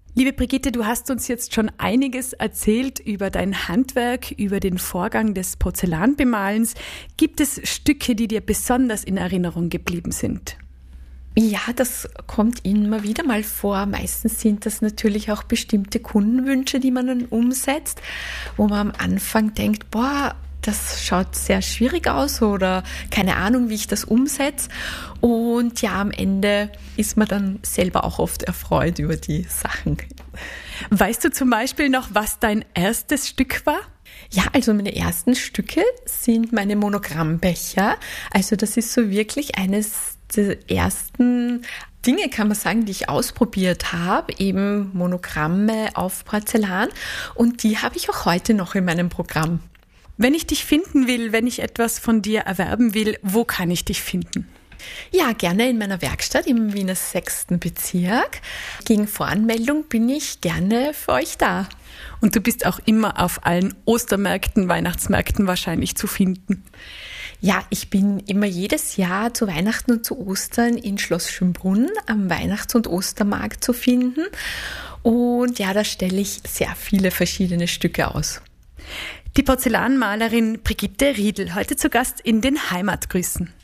Liebe Brigitte, du hast uns jetzt schon einiges erzählt über dein Handwerk, über den Vorgang des Porzellanbemalens. Gibt es Stücke, die dir besonders in Erinnerung geblieben sind? Ja, das kommt immer wieder mal vor. Meistens sind das natürlich auch bestimmte Kundenwünsche, die man dann umsetzt, wo man am Anfang denkt, boah, das schaut sehr schwierig aus oder keine Ahnung, wie ich das umsetze. Und ja, am Ende ist man dann selber auch oft erfreut über die Sachen. Weißt du zum Beispiel noch, was dein erstes Stück war? Ja, also meine ersten Stücke sind meine Monogrammbecher. Also das ist so wirklich eines der ersten Dinge, kann man sagen, die ich ausprobiert habe, eben Monogramme auf Porzellan. Und die habe ich auch heute noch in meinem Programm. Wenn ich dich finden will, wenn ich etwas von dir erwerben will, wo kann ich dich finden? Ja, gerne in meiner Werkstatt im Wiener 6. Bezirk. Gegen Voranmeldung bin ich gerne für euch da. Und du bist auch immer auf allen Ostermärkten, Weihnachtsmärkten wahrscheinlich zu finden. Ja, ich bin immer jedes Jahr zu Weihnachten und zu Ostern in Schloss Schönbrunn am Weihnachts- und Ostermarkt zu finden. Und ja, da stelle ich sehr viele verschiedene Stücke aus. Die Porzellanmalerin Brigitte Riedl, heute zu Gast in den Heimatgrüßen.